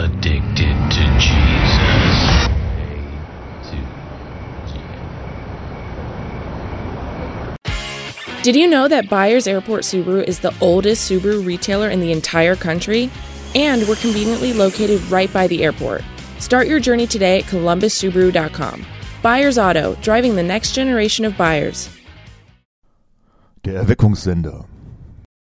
Addicted to Jesus. Did you know that Byers Airport Subaru is the oldest Subaru retailer in the entire country? And we're conveniently located right by the airport. Start your journey today at columbussubaru.com. Byers Auto, driving the next generation of buyers. Der Erweckungssender.